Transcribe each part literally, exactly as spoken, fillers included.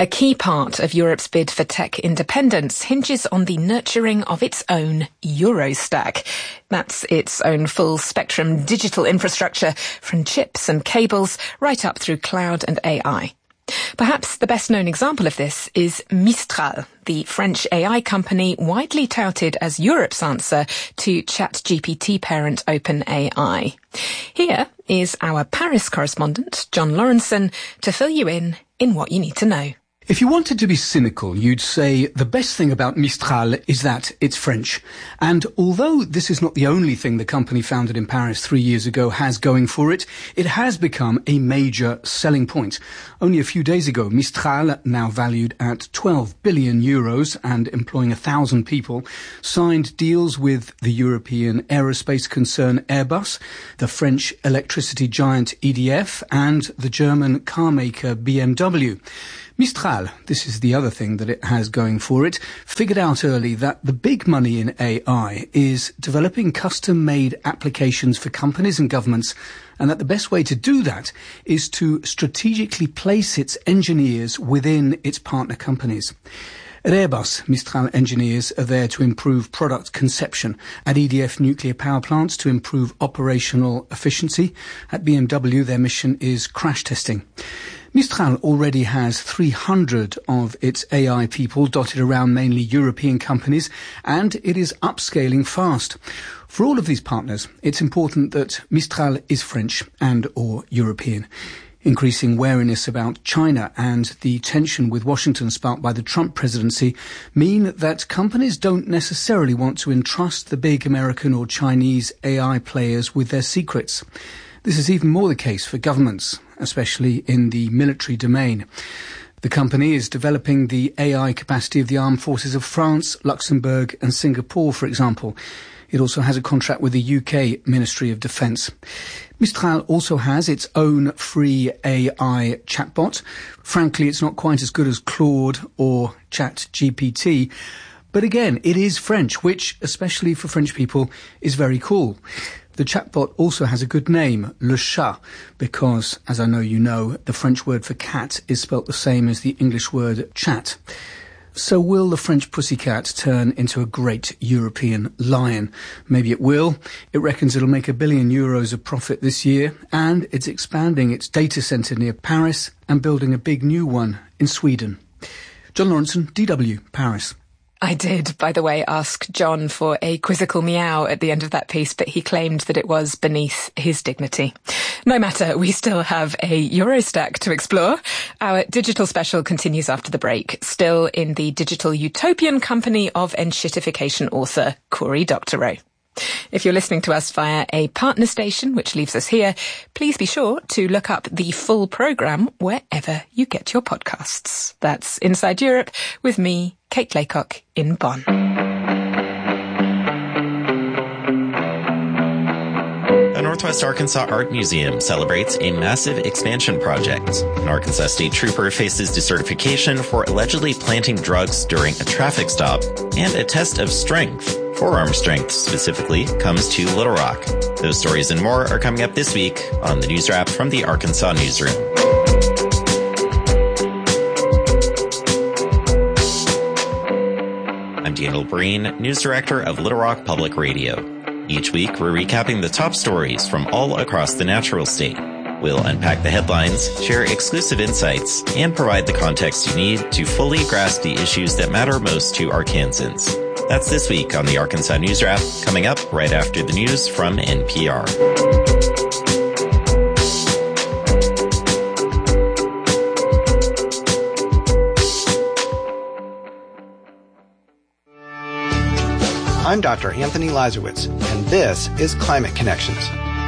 A key part of Europe's bid for tech independence hinges on the nurturing of its own Eurostack. That's its own full-spectrum digital infrastructure, from chips and cables right up through cloud and A I. Perhaps the best-known example of this is Mistral, the French A I company widely touted as Europe's answer to ChatGPT parent OpenAI. Here is our Paris correspondent, John Lawrenson, to fill you in in what you need to know. If you wanted to be cynical, you'd say the best thing about Mistral is that it's French. And although this is not the only thing the company founded in Paris three years ago has going for it, it has become a major selling point. Only a few days ago, Mistral, now valued at twelve billion euros and employing a thousand people, signed deals with the European aerospace concern Airbus, the French electricity giant E D F, and the German car maker B M W. Mistral, this is the other thing that it has going for it, figured out early that the big money in A I is developing custom-made applications for companies and governments, and that the best way to do that is to strategically place its engineers within its partner companies. At Airbus, Mistral engineers are there to improve product conception. At E D F nuclear power plants to improve operational efficiency. At B M W, their mission is crash testing. Mistral already has three hundred of its A I people dotted around mainly European companies, and it is upscaling fast. For all of these partners, it's important that Mistral is French and or European. Increasing wariness about China and the tension with Washington sparked by the Trump presidency mean that companies don't necessarily want to entrust the big American or Chinese A I players with their secrets. This is even more the case for governments, especially in the military domain. The company is developing the A I capacity of the armed forces of France, Luxembourg and Singapore, for example. It also has a contract with the U K Ministry of Defence. Mistral also has its own free A I chatbot. Frankly, it's not quite as good as Claude or ChatGPT. But again, it is French, which, especially for French people, is very cool. The chatbot also has a good name, Le Chat, because, as I know you know, the French word for cat is spelt the same as the English word chat. So will the French pussycat turn into a great European lion? Maybe it will. It reckons it'll make a billion euros of profit this year, and it's expanding its data centre near Paris and building a big new one in Sweden. John Lawrenson, D W, Paris. I did, by the way, ask John for a quizzical meow at the end of that piece, but he claimed that it was beneath his dignity. No matter, we still have a Eurostack to explore. Our digital special continues after the break, still in the digital utopian company of enshittification author Cory Doctorow. If you're listening to us via a partner station, which leaves us here, please be sure to look up the full programme wherever you get your podcasts. That's Inside Europe with me, Kate Laycock, in Bonn. The Northwest Arkansas Art Museum celebrates a massive expansion project. An Arkansas state trooper faces decertification for allegedly planting drugs during a traffic stop, and a test of strength, forearm strength specifically, comes to Little Rock. Those stories and more are coming up this week on the News Wrap from the Arkansas Newsroom. I'm Daniel Breen, News Director of Little Rock Public Radio. Each week, we're recapping the top stories from all across the natural state. We'll unpack the headlines, share exclusive insights, and provide the context you need to fully grasp the issues that matter most to Arkansans. That's this week on the Arkansas News Wrap, coming up right after the news from N P R. I'm Doctor Anthony Lazarowitz, and this is Climate Connections.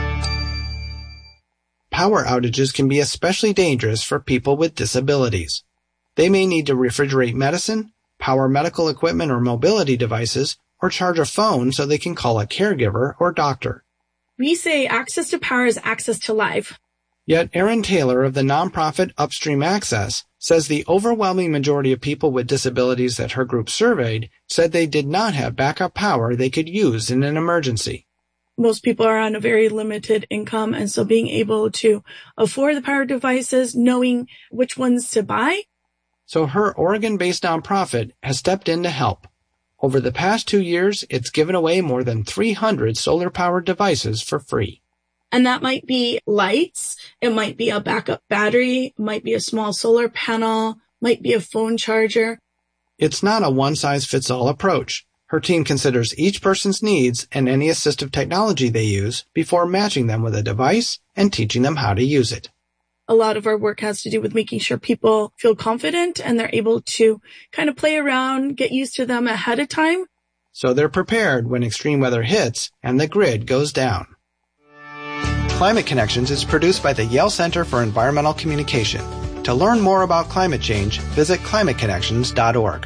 Power outages can be especially dangerous for people with disabilities. They may need to refrigerate medicine, power medical equipment or mobility devices, or charge a phone so they can call a caregiver or doctor. We say access to power is access to life. Yet Erin Taylor of the nonprofit Upstream Access says the overwhelming majority of people with disabilities that her group surveyed said they did not have backup power they could use in an emergency. Most people are on a very limited income, and so being able to afford the power devices, knowing which ones to buy, So her Oregon-based nonprofit has stepped in to help. Over the past two years, it's given away more than three hundred solar-powered devices for free. And that might be lights, it might be a backup battery, it might be a small solar panel, might be a phone charger. It's not a one-size-fits-all approach. Her team considers each person's needs and any assistive technology they use before matching them with a device and teaching them how to use it. A lot of our work has to do with making sure people feel confident and they're able to kind of play around, get used to them ahead of time. So they're prepared when extreme weather hits and the grid goes down. Climate Connections is produced by the Yale Center for Environmental Communication. To learn more about climate change, visit climate connections dot org.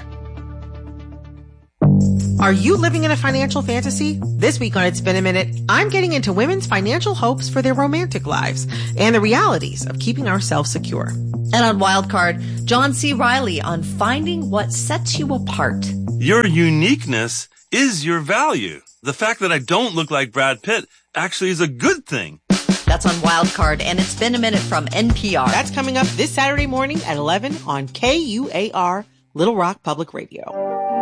Are you living in a financial fantasy? This week on It's Been a Minute, I'm getting into women's financial hopes for their romantic lives and the realities of keeping ourselves secure. And on Wildcard, John C. Reilly on finding what sets you apart. Your uniqueness is your value. The fact that I don't look like Brad Pitt actually is a good thing. That's on Wildcard, and It's Been a Minute from N P R. That's coming up this Saturday morning at eleven on K U A R, Little Rock Public Radio.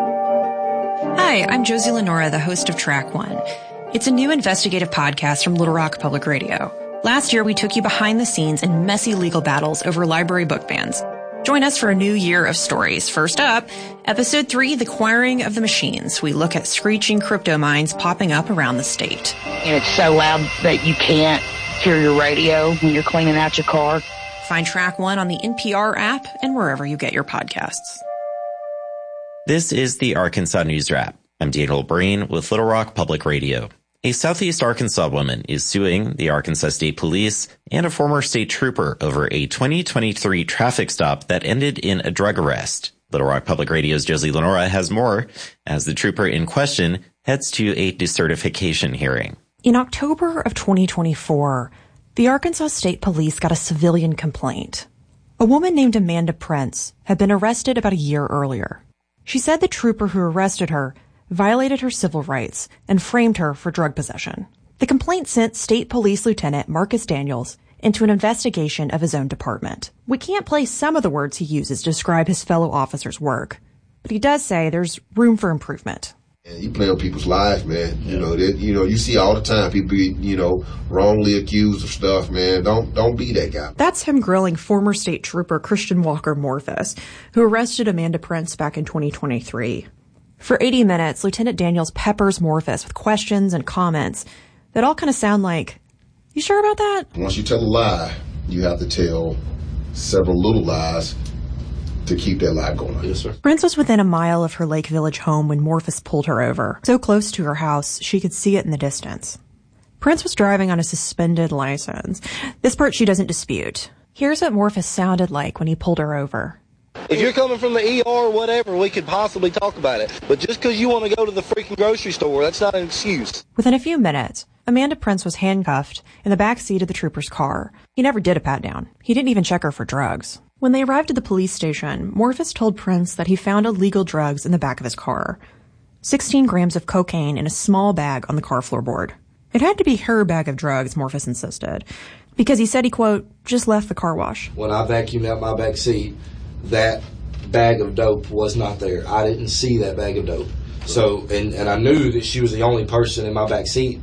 Hi, I'm Josie Lenora, the host of Track One. It's a new investigative podcast from Little Rock Public Radio. Last year, we took you behind the scenes in messy legal battles over library book bans. Join us for a new year of stories. First up, episode three, The Quiring of the Machines. We look at screeching crypto mines popping up around the state. And it's so loud that you can't hear your radio when you're cleaning out your car. Find Track One on the N P R app and wherever you get your podcasts. This is the Arkansas News Wrap. I'm Daniel Breen with Little Rock Public Radio. A Southeast Arkansas woman is suing the Arkansas State Police and a former state trooper over a twenty twenty-three traffic stop that ended in a drug arrest. Little Rock Public Radio's Josie Lenora has more as the trooper in question heads to a decertification hearing. In October of twenty twenty-four, the Arkansas State Police got a civilian complaint. A woman named Amanda Prince had been arrested about a year earlier. She said the trooper who arrested her violated her civil rights and framed her for drug possession. The complaint sent State Police Lieutenant Marcus Daniels into an investigation of his own department. We can't place some of the words he uses to describe his fellow officers' work, but he does say there's room for improvement. And you play on people's lives, man. You know, that, you know, you see all the time people be, you know, wrongly accused of stuff, man. Don't, don't be that guy. That's him grilling former state trooper Christian Walker Morphus, who arrested Amanda Prince back in twenty twenty-three. For eighty minutes, Lieutenant Daniels peppers Morphus with questions and comments that all kind of sound like, you sure about that? Once you tell a lie, you have to tell several little lies to keep that lie going. Yes, sir. Prince was within a mile of her Lake Village home when Morphus pulled her over, so close to her house she could see it in the distance. Prince was driving on a suspended license. This part she doesn't dispute. Here's what Morphus sounded like when he pulled her over. If you're coming from the E R or whatever, we could possibly talk about it. But just because you want to go to the freaking grocery store, that's not an excuse. Within a few minutes, Amanda Prince was handcuffed in the back seat of the trooper's car. He never did a pat-down. He didn't even check her for drugs. When they arrived at the police station, Morphus told Prince that he found illegal drugs in the back of his car. sixteen grams of cocaine in a small bag on the car floorboard. It had to be her bag of drugs, Morphus insisted, because he said he, quote, just left the car wash. When I vacuumed out my back seat, that bag of dope was not there. I didn't see that bag of dope. So, and, and I knew that she was the only person in my back seat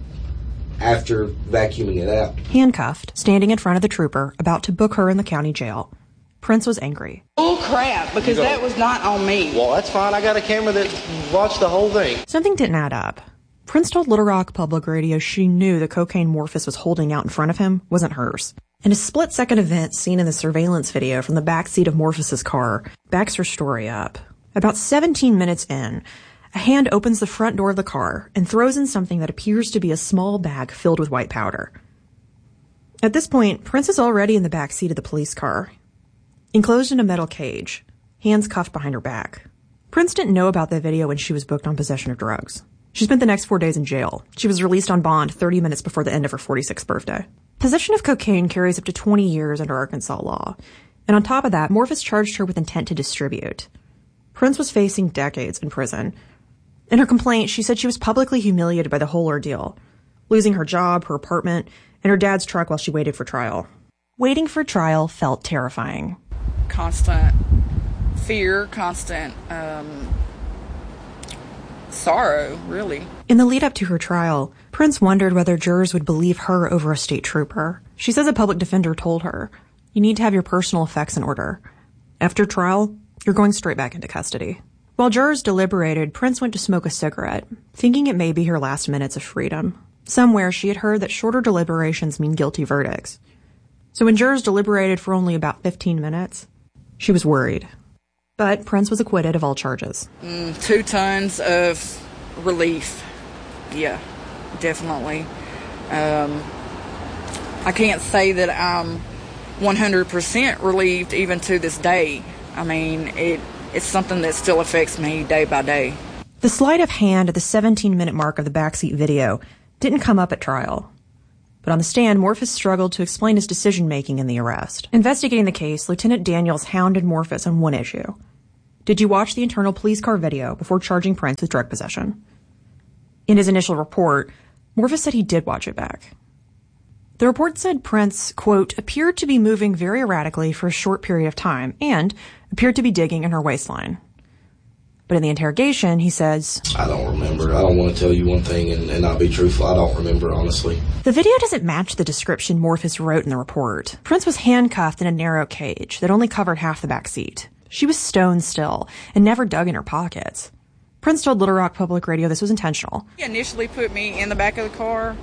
after vacuuming it out. Handcuffed, standing in front of the trooper, about to book her in the county jail. Prince was angry. Oh, crap, because that was not on me. Well, that's fine. I got a camera that watched the whole thing. Something didn't add up. Prince told Little Rock Public Radio she knew the cocaine Morphus was holding out in front of him wasn't hers. In a split-second event seen in the surveillance video from the backseat of Morphus's car backs her story up. About seventeen minutes in, a hand opens the front door of the car and throws in something that appears to be a small bag filled with white powder. At this point, Prince is already in the back seat of the police car, enclosed in a metal cage, hands cuffed behind her back. Prince didn't know about the video when she was booked on possession of drugs. She spent the next four days in jail. She was released on bond thirty minutes before the end of her forty-sixth birthday. Possession of cocaine carries up to twenty years under Arkansas law. And on top of that, Morphus charged her with intent to distribute. Prince was facing decades in prison. In her complaint, she said she was publicly humiliated by the whole ordeal, losing her job, her apartment, and her dad's truck while she waited for trial. Waiting for trial felt terrifying. Constant fear, constant um, sorrow, really. In the lead up to her trial, Prince wondered whether jurors would believe her over a state trooper. She says a public defender told her, "You need to have your personal effects in order. After trial, you're going straight back into custody." While jurors deliberated, Prince went to smoke a cigarette, thinking it may be her last minutes of freedom. Somewhere she had heard that shorter deliberations mean guilty verdicts. So when jurors deliberated for only about fifteen minutes, she was worried. But Prince was acquitted of all charges. Mm, two tons of relief. Yeah, definitely. Um, I can't say that I'm one hundred percent relieved even to this day. I mean, it it's something that still affects me day by day. The sleight of hand at the seventeen-minute mark of the backseat video didn't come up at trial. But on the stand, Morphus struggled to explain his decision-making in the arrest. Investigating the case, Lieutenant Daniels hounded Morphus on one issue. Did you watch the internal police car video before charging Prince with drug possession? In his initial report, Morphus said he did watch it back. The report said Prince, quote, appeared to be moving very erratically for a short period of time and appeared to be digging in her waistline. But in the interrogation, he says, I don't remember. I don't want to tell you one thing and, and not be truthful. I don't remember, honestly. The video doesn't match the description Morphus wrote in the report. Prince was handcuffed in a narrow cage that only covered half the back seat. She was stone still and never dug in her pockets. Prince told Little Rock Public Radio this was intentional. He initially put me in the back of the car.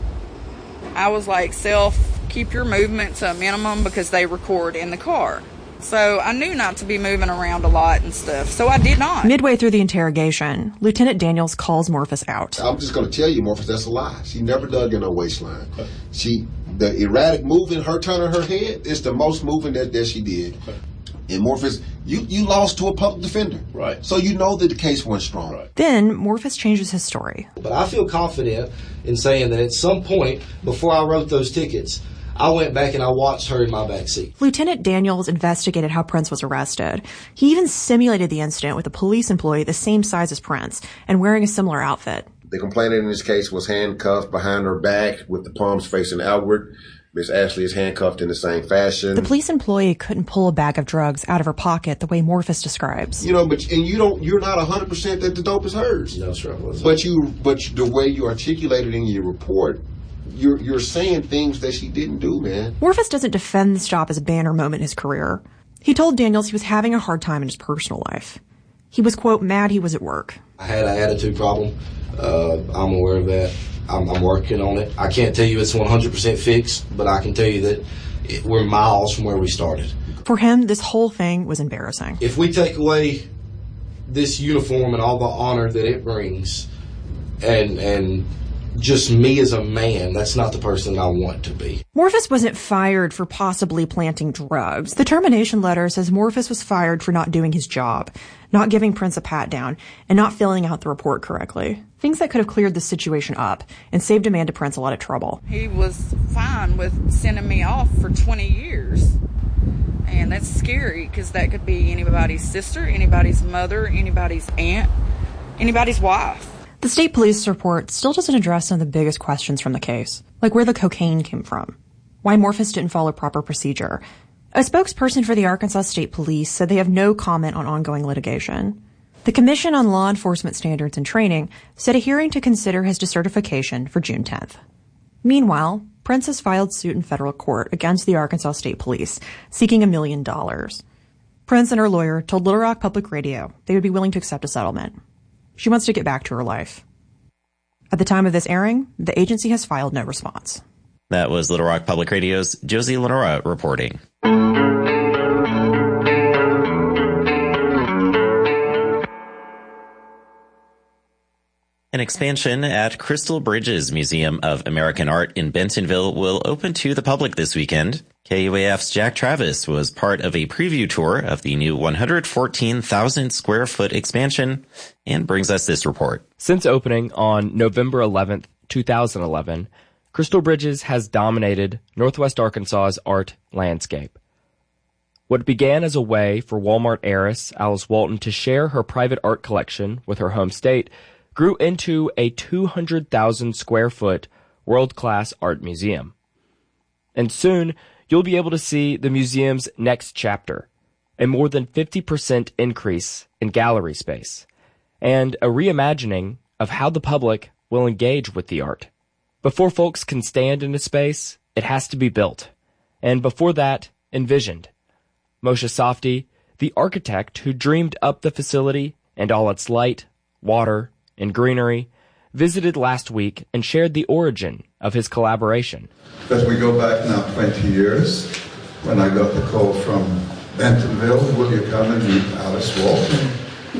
I was like, self, keep your movement to a minimum because they record in the car. So I knew not to be moving around a lot and stuff, so I did not. Midway through the interrogation, Lieutenant Daniels calls Morphus out. I'm just going to tell you, Morphus, that's a lie. She never dug in her waistline. She, the erratic moving, her turning her head, is the most moving that, that she did. And Morphus, you, you lost to a public defender. Right. So you know that the case went strong. Right. Then Morphus changes his story. But I feel confident in saying that at some point, before I wrote those tickets, I went back and I watched her in my back seat. Lieutenant Daniels investigated how Prince was arrested. He even simulated the incident with a police employee the same size as Prince and wearing a similar outfit. The complainant in this case was handcuffed behind her back with the palms facing outward. Miss Ashley is handcuffed in the same fashion. The police employee couldn't pull a bag of drugs out of her pocket the way Morphus describes. You know, but and you don't. You're not a hundred percent that the dope is hers. No, sir. But you, but the way you articulated in your report, you're you're saying things that she didn't do, man. Morphus doesn't defend the stop as a banner moment in his career. He told Daniels he was having a hard time in his personal life. He was, quote, mad he was at work. I had an attitude problem. Uh, I'm aware of that. I'm, I'm working on it. I can't tell you it's one hundred percent fixed, but I can tell you that it, we're miles from where we started. For him, this whole thing was embarrassing. If we take away this uniform and all the honor that it brings, and and just me as a man, that's not the person I want to be. Morphus wasn't fired for possibly planting drugs. The termination letter says Morphus was fired for not doing his job, not giving Prince a pat down, and not filling out the report correctly. Things that could have cleared the situation up and saved Amanda Prince a lot of trouble. He was fine with sending me off for twenty years. And that's scary because that could be anybody's sister, anybody's mother, anybody's aunt, anybody's wife. The state police report still doesn't address some of the biggest questions from the case, like where the cocaine came from, why Morphus didn't follow proper procedure. A spokesperson for the Arkansas State Police said they have no comment on ongoing litigation. The Commission on Law Enforcement Standards and Training set a hearing to consider his decertification for June tenth. Meanwhile, Prince has filed suit in federal court against the Arkansas State Police, seeking a million dollars. Prince and her lawyer told Little Rock Public Radio they would be willing to accept a settlement. She wants to get back to her life. At the time of this airing, the agency has filed no response. That was Little Rock Public Radio's Josie Lenora reporting. An expansion at Crystal Bridges Museum of American Art in Bentonville will open to the public this weekend. K U A F's Jack Travis was part of a preview tour of the new one hundred fourteen thousand square foot expansion and brings us this report. Since opening on November eleventh, two thousand eleven, Crystal Bridges has dominated Northwest Arkansas's art landscape. What began as a way for Walmart heiress Alice Walton to share her private art collection with her home state grew into a two hundred thousand square foot world-class art museum. And soon, you'll be able to see the museum's next chapter, a more than fifty percent increase in gallery space, and a reimagining of how the public will engage with the art. Before folks can stand in a space, it has to be built, and before that, envisioned. Moshe Safdie, the architect who dreamed up the facility and all its light, water, and greenery, visited last week and shared the origin of his collaboration. As we go back now twenty years, when I got the call from Bentonville, will you come and meet Alice Walton?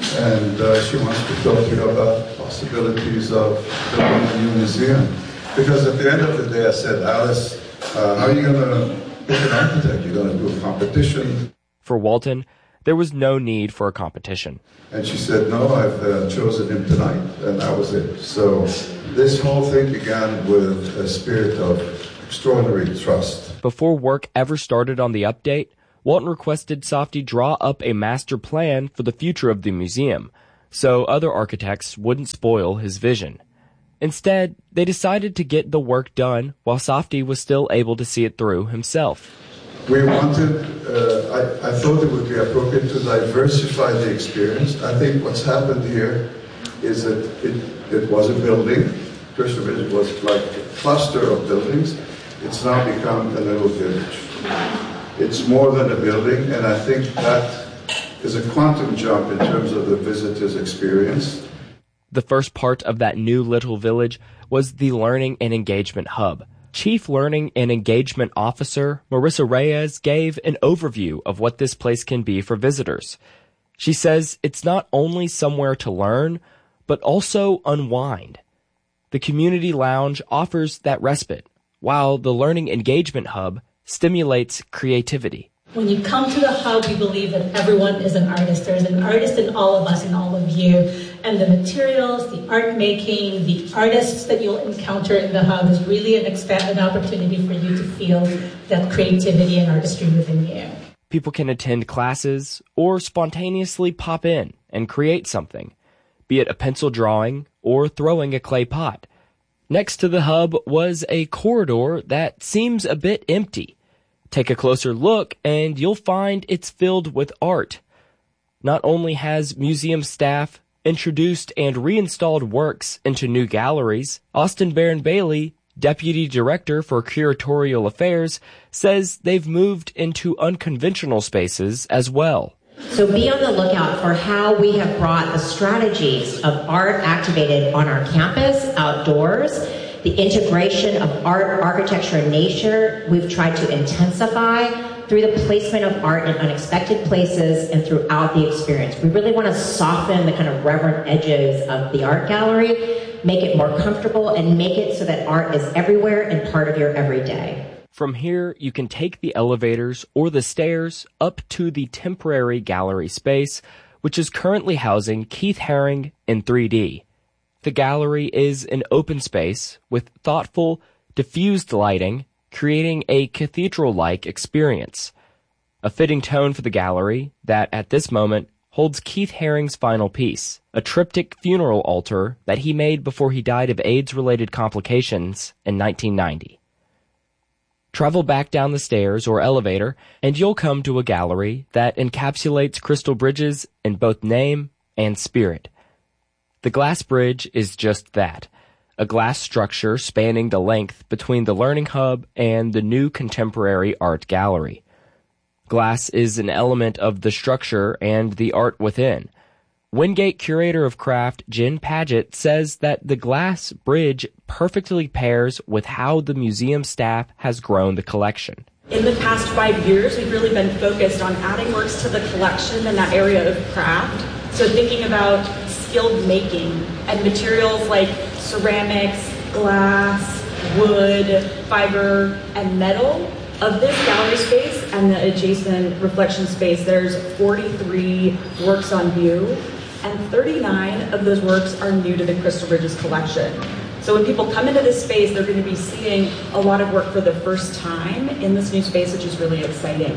And uh, she wants to talk to you about possibilities of building a new museum. Because at the end of the day, I said, Alice, uh, how are you going to pick an architect? You're going to do a competition? For Walton, there was no need for a competition. And she said, no, I've uh, chosen him tonight, and that was it. So this whole thing began with a spirit of extraordinary trust. Before work ever started on the update, Walton requested Safdie draw up a master plan for the future of the museum, so other architects wouldn't spoil his vision. Instead, they decided to get the work done while Safdie was still able to see it through himself. We wanted, uh, I, I thought it would be appropriate to diversify the experience. I think what's happened here is that it, it was a building. Crystal Ridge was like a cluster of buildings. It's now become a little village. It's more than a building, and I think that is a quantum jump in terms of the visitor's experience. The first part of that new little village was the Learning and Engagement Hub. Chief Learning and Engagement Officer Marissa Reyes gave an overview of what this place can be for visitors. She says it's not only somewhere to learn, but also unwind. The community lounge offers that respite, while the Learning Engagement Hub stimulates creativity. When you come to the hub, we believe that everyone is an artist. There's an artist in all of us and all of you. And the materials, the art making, the artists that you'll encounter in the hub is really an, expa- an opportunity for you to feel that creativity and artistry within you. People can attend classes or spontaneously pop in and create something, be it a pencil drawing or throwing a clay pot. Next to the hub was a corridor that seems a bit empty. Take a closer look and you'll find it's filled with art. Not only has museum staff introduced and reinstalled works into new galleries, Austin Barron Bailey, Deputy Director for Curatorial Affairs, says they've moved into unconventional spaces as well. So be on the lookout for how we have brought the strategies of art activated on our campus, outdoors, the integration of art, architecture, and nature. We've tried to intensify through the placement of art in unexpected places and throughout the experience. We really want to soften the kind of reverent edges of the art gallery, make it more comfortable, and make it so that art is everywhere and part of your everyday. From here, you can take the elevators or the stairs up to the temporary gallery space, which is currently housing Keith Haring in three D. The gallery is an open space with thoughtful, diffused lighting, creating a cathedral-like experience. A fitting tone for the gallery that, at this moment, holds Keith Haring's final piece, a triptych funeral altar that he made before he died of AIDS-related complications in nineteen ninety. Travel back down the stairs or elevator, and you'll come to a gallery that encapsulates Crystal Bridges in both name and spirit. The Glass Bridge is just that, a glass structure spanning the length between the Learning Hub and the new contemporary art gallery. Glass is an element of the structure and the art within. Wingate Curator of Craft Jen Paget says that the Glass Bridge perfectly pairs with how the museum staff has grown the collection. In the past five years, we've really been focused on adding works to the collection in that area of craft. So thinking about skilled making and materials like ceramics, glass, wood, fiber, and metal. Of this gallery space and the adjacent reflection space, there's forty-three works on view, and thirty-nine of those works are new to the Crystal Bridges collection. So when people come into this space, they're going to be seeing a lot of work for the first time in this new space, which is really exciting.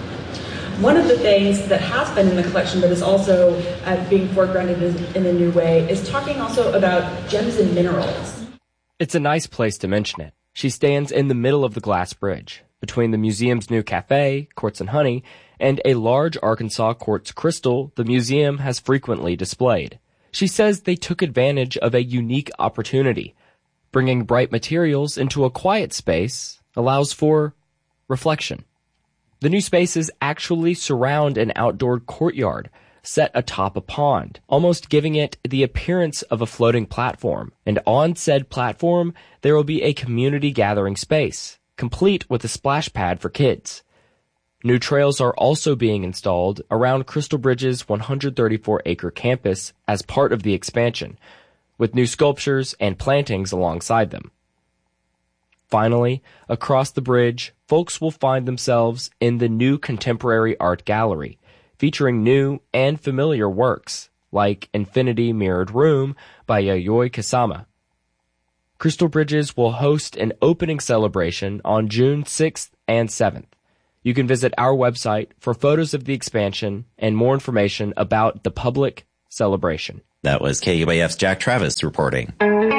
One of the things that has been in the collection but is also uh, being foregrounded in a new way is talking also about gems and minerals. It's a nice place to mention it. She stands in the middle of the Glass Bridge, between the museum's new cafe, Courts and Honey, and a large Arkansas quartz crystal the museum has frequently displayed. She says they took advantage of a unique opportunity. Bringing bright materials into a quiet space allows for reflection. The new spaces actually surround an outdoor courtyard set atop a pond, almost giving it the appearance of a floating platform. And on said platform, there will be a community gathering space, complete with a splash pad for kids. New trails are also being installed around Crystal Bridge's one hundred thirty-four acre campus as part of the expansion, with new sculptures and plantings alongside them. Finally, across the bridge, folks will find themselves in the new Contemporary Art Gallery, featuring new and familiar works, like Infinity Mirrored Room by Yayoi Kusama. Crystal Bridges will host an opening celebration on June sixth and seventh. You can visit our website for photos of the expansion and more information about the public celebration. That was K U A F's Jack Travis reporting.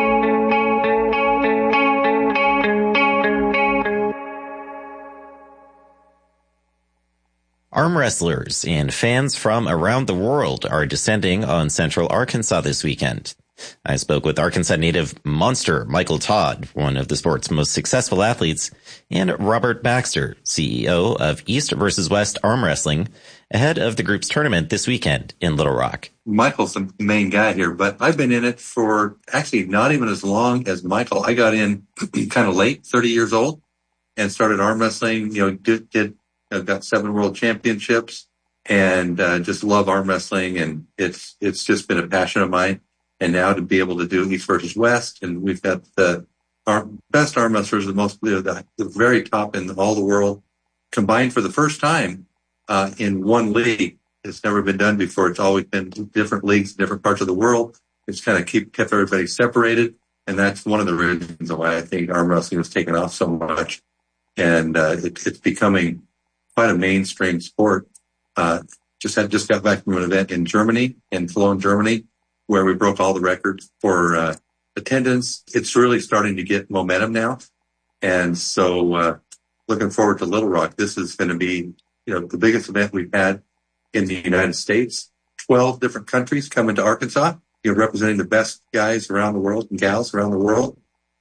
Arm wrestlers and fans from around the world are descending on Central Arkansas this weekend. I spoke with Arkansas native monster Michael Todd, one of the sport's most successful athletes, and Robert Baxter, C E O of East versus West Arm Wrestling, ahead of the group's tournament this weekend in Little Rock. Michael's the main guy here, but I've been in it for actually not even as long as Michael. I got in kind of late, thirty years old, and started arm wrestling, you know, did, did uh, got seven world championships, and uh, just love arm wrestling, and it's it's just been a passion of mine. And now to be able to do East versus West, and we've got the our best arm wrestlers, the most, the, the very top in all the world, combined for the first time uh, in one league. It's never been done before. It's always been different leagues, different parts of the world. It's kind of keep kept everybody separated, and that's one of the reasons why I think arm wrestling has taken off so much, and uh, it, it's becoming quite a mainstream sport. Uh, just had just got back from an event in Germany, in Cologne, Germany, where we broke all the records for uh, attendance. It's really starting to get momentum now. And so uh, looking forward to Little Rock. This is going to be, you know, the biggest event we've had in the United States. twelve different countries coming to Arkansas, you know, representing the best guys around the world and gals around the world.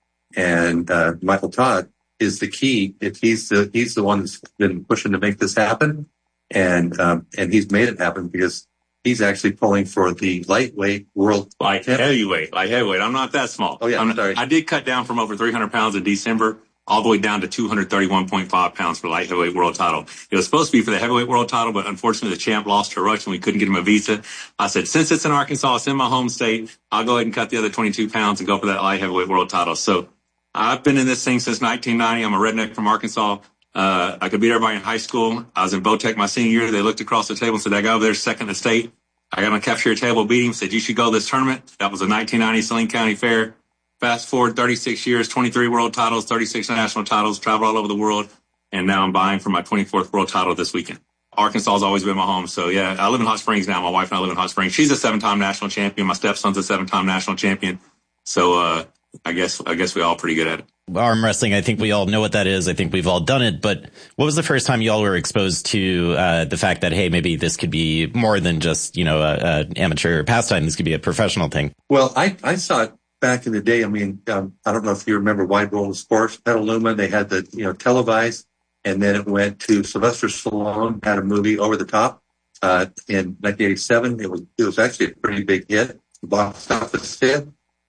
And uh, Michael Todd is the key. If he's the, he's the one that's been pushing to make this happen. And, um, and he's made it happen because he's actually pulling for the lightweight world. Like heavyweight, like heavyweight. I'm not that small. Oh, yeah, I'm, sorry. I did cut down from over three hundred pounds in December all the way down to two hundred thirty-one point five pounds for light heavyweight world title. It was supposed to be for the heavyweight world title, but unfortunately the champ lost to Rush and we couldn't get him a visa. I said, since it's in Arkansas, it's in my home state, I'll go ahead and cut the other twenty-two pounds and go for that light heavyweight world title. So I've been in this thing since nineteen ninety. I'm a redneck from Arkansas. Uh, I could beat everybody in high school. I was in Botech my senior year. They looked across the table and said, that guy over there is second in the state. I got on a cafeteria table, beat him, said, you should go to this tournament. That was a nineteen ninety Saline County Fair. Fast forward thirty-six years, twenty-three world titles, thirty-six national titles, travel all over the world. And now I'm vying for my twenty-fourth world title this weekend. Arkansas has always been my home. So yeah, I live in Hot Springs now. My wife and I live in Hot Springs. She's a seven-time national champion. My stepson's a seven-time national champion. So, uh, I guess, I guess we're all pretty good at it. Arm wrestling, I think we all know what that is. I think we've all done it. But what was the first time you all were exposed to uh, the fact that, hey, maybe this could be more than just, you know, an amateur pastime? This could be a professional thing. Well, I, I saw it back in the day. I mean, um, I don't know if you remember Wide World of Sports, Petaluma. They had the, you know, televised, and then it went to Sylvester Stallone, had a movie Over the Top uh, in nineteen eighty-seven. It was it was actually a pretty big hit, box office hit,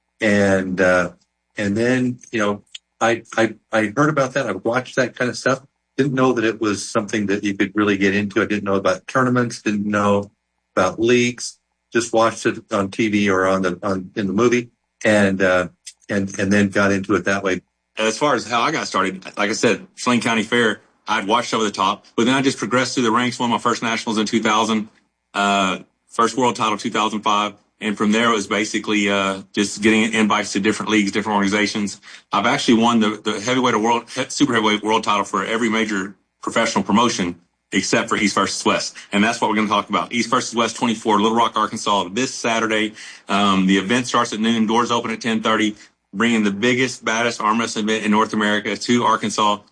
and uh, and then you know. I, I, I heard about that. I watched that kind of stuff. Didn't know that it was something that you could really get into. I didn't know about tournaments. Didn't know about leagues. Just watched it on T V or on the, on, in the movie and, uh, and, and then got into it that way. As far as how I got started, like I said, Saline County Fair, I'd watched Over the Top, but then I just progressed through the ranks. Won my first nationals in two thousand, uh, first world title two thousand five. And from there, it was basically uh just getting invites to different leagues, different organizations. I've actually won the, the heavyweight world, super heavyweight world title for every major professional promotion except for East versus West. And that's what we're going to talk about. East versus West twenty-four, Little Rock, Arkansas, this Saturday. Um, the event starts at noon, doors open at ten thirty, bringing the biggest, baddest arm wrestling event in North America to Arkansas.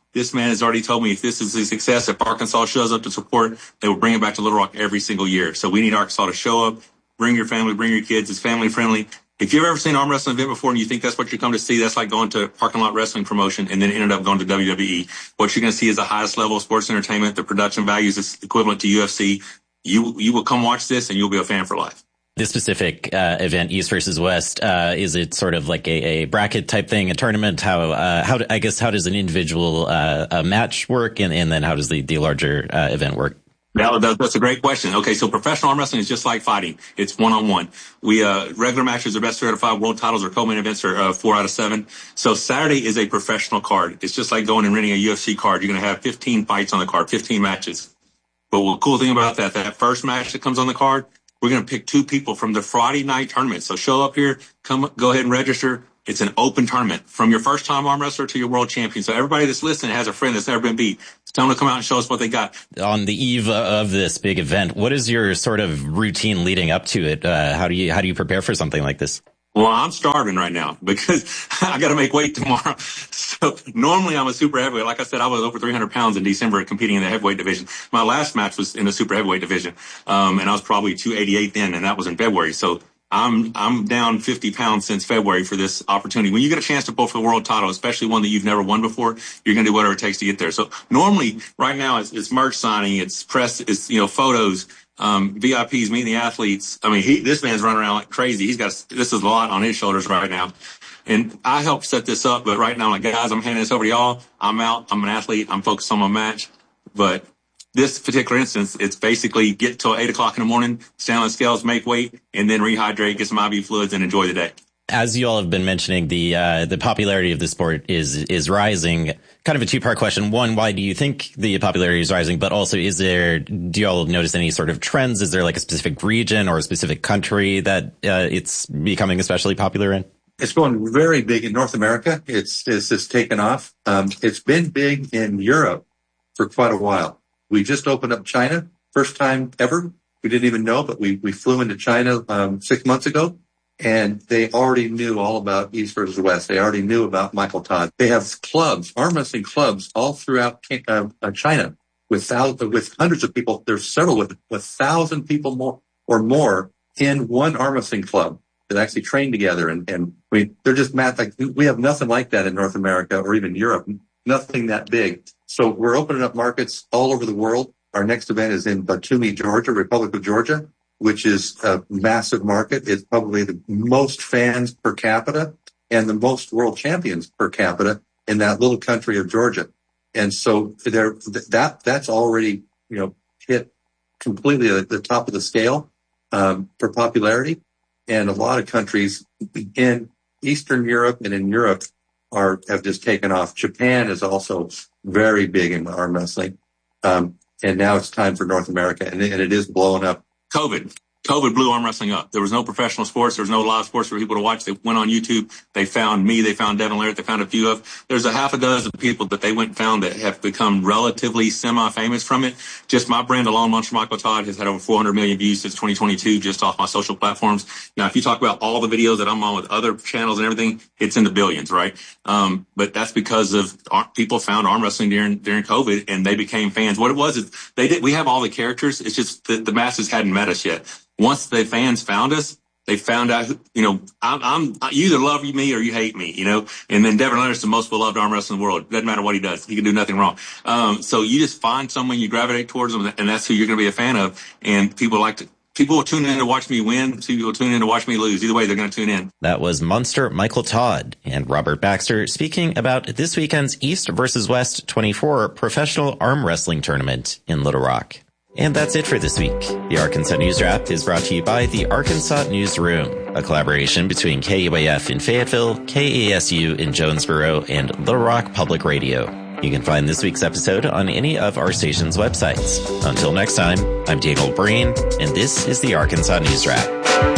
This man has already told me if this is a success, if Arkansas shows up to support, they will bring it back to Little Rock every single year. So we need Arkansas to show up, bring your family, bring your kids. It's family friendly. If you've ever seen an arm wrestling event before and you think that's what you come to see, that's like going to parking lot wrestling promotion and then ended up going to W W E. What you're going to see is the highest level of sports entertainment. The production values is equivalent to U F C. You, you will come watch this and you'll be a fan for life. This specific uh, event, East versus West, uh, is it sort of like a, a bracket type thing, a tournament? How, uh, how, I guess, how does an individual uh, a match work? And, and then how does the, the larger uh, event work? Now, that's a great question. Okay, so professional arm wrestling is just like fighting. It's one-on-one. We, uh, regular matches are best three out of five. World titles or co-main events are uh, four out of seven. So Saturday is a professional card. It's just like going and renting a U F C card. You're going to have fifteen fights on the card, fifteen matches. But the cool thing about that, that first match that comes on the card, we're going to pick two people from the Friday night tournament. So show up here, come, go ahead and register. It's an open tournament from your first time arm wrestler to your world champion. So everybody that's listening has a friend that's never been beat. Tell them to come out and show us what they got. On the eve of this big event, what is your sort of routine leading up to it? Uh, how do you, how do you prepare for something like this? Well, I'm starving right now because I got to make weight tomorrow. So normally I'm a super heavyweight. Like I said, I was over three hundred pounds in December competing in the heavyweight division. My last match was in the super heavyweight division. Um, and I was probably two eighty-eight then, and that was in February. So I'm, I'm down fifty pounds since February for this opportunity. When you get a chance to pull for the world title, especially one that you've never won before, you're going to do whatever it takes to get there. So normally right now it's, it's merch signing, it's press, it's, you know, photos, um, V I Ps, meeting the athletes. I mean, he, this man's running around like crazy. He's got, this is a lot on his shoulders right now. And I helped set this up, but right now I'm like, guys, I'm handing this over to y'all. I'm out. I'm an athlete. I'm focused on my match. But this particular instance, it's basically get till eight o'clock in the morning, stand on the scales, make weight, and then rehydrate, get some I V fluids, and enjoy the day. As you all have been mentioning, the uh, the popularity of the sport is is rising. Kind of a two part question. One, why do you think the popularity is rising? But also, is there, do you all notice any sort of trends? Is there like a specific region or a specific country that uh, it's becoming especially popular in? It's going very big in North America. It's it's, it's taken off. Um, it's been big in Europe for quite a while. We just opened up China, first time ever. We didn't even know, but we, we flew into China um, six months ago, and they already knew all about East versus West. They already knew about Michael Todd. They have clubs, arm wrestling clubs, all throughout uh, China with thousands, with hundreds of people. There's several with with thousand people more or more in one arm wrestling club that actually train together. And, and I mean, they're just mad. Like, we have nothing like that in North America or even Europe. Nothing that big. So we're opening up markets all over the world. Our next event is in Batumi, Georgia, Republic of Georgia, which is a massive market. It's probably the most fans per capita and the most world champions per capita in that little country of Georgia. And so there, that, that's already, you know, hit completely at the top of the scale, um, for popularity. And a lot of countries in Eastern Europe and in Europe are, have just taken off. Japan is also very big in arm wrestling. Um, and now it's time for North America, and it, and it is blowing up. COVID. COVID blew arm wrestling up. There was no professional sports. There was no live sports for people to watch. They went on YouTube. They found me. They found Devin Larratt. They found a few of. There's a half a dozen people that they went and found that have become relatively semi-famous from it. Just my brand alone, Monster Michael Todd, has had over four hundred million views since twenty twenty-two just off my social platforms. Now, if you talk about all the videos that I'm on with other channels and everything, it's in the billions, right? Um, but that's because of our, people found arm wrestling during during COVID, and they became fans. What it was is they did. We have all the characters. It's just that the masses hadn't met us yet. Once the fans found us, they found out, you know, I'm, I'm, you either love me or you hate me, you know, and then Devin Larratt's the most beloved arm wrestler in the world. Doesn't matter what he does. He can do nothing wrong. Um, so you just find someone, you gravitate towards them, and that's who you're going to be a fan of. And people like to, people will tune in to watch me win. People will tune in to watch me lose. Either way, they're going to tune in. That was Monster Michael Todd and Robert Baxter speaking about this weekend's East versus West twenty-four professional arm wrestling tournament in Little Rock. And that's it for this week. The Arkansas News Wrap is brought to you by the Arkansas Newsroom, a collaboration between K U A F in Fayetteville, K A S U in Jonesboro, and Little Rock Public Radio. You can find this week's episode on any of our station's websites. Until next time, I'm Daniel Breen, and this is the Arkansas News Wrap.